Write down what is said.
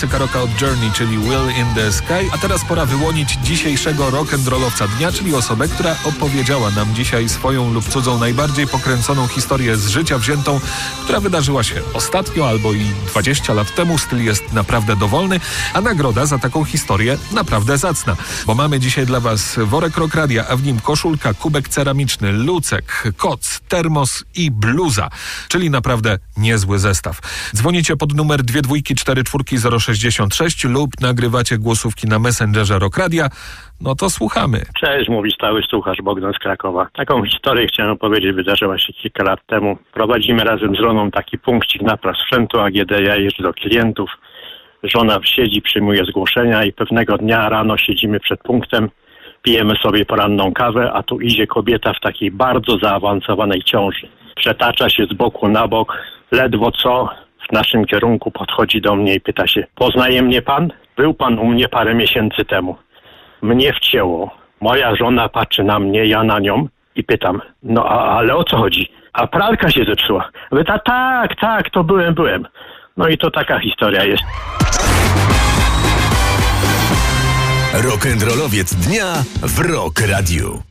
Karoka od Journey, czyli Will in the Sky. A teraz pora wyłonić dzisiejszego rock'n'rollowca dnia, czyli osobę, która opowiedziała nam dzisiaj swoją lub cudzą najbardziej pokręconą historię z życia wziętą, która wydarzyła się ostatnio albo i 20 lat temu. Styl jest naprawdę dowolny, a nagroda za taką historię naprawdę zacna. Bo mamy dzisiaj dla Was worek Rock Radia, a w nim koszulka, kubek ceramiczny, lucek, koc, termos i bluza, czyli naprawdę niezły zestaw. Dzwonicie pod numer 2244066 lub nagrywacie głosówki na Messengerze Rock Radia. No to słuchamy. Cześć, mówi stały słuchacz Bogdan z Krakowa. Taką historię chciałem opowiedzieć, wydarzyła się kilka lat temu. Prowadzimy razem z żoną taki punkcik napraw sprzętu AGD, ja jeżdżę do klientów. Żona siedzi, przyjmuje zgłoszenia i pewnego dnia rano siedzimy przed punktem, pijemy sobie poranną kawę, a tu idzie kobieta w takiej bardzo zaawansowanej ciąży. Przetacza się z boku na bok, ledwo co w naszym kierunku podchodzi do mnie i pyta się: poznaje mnie pan? Był pan u mnie parę miesięcy temu. Mnie wcięło. Moja żona patrzy na mnie, ja na nią i pytam: no ale o co chodzi? A pralka się zepsuła. Pyta: tak, to byłem. No i to taka historia jest. Rock'n'rollowiec dnia w Rock Radiu.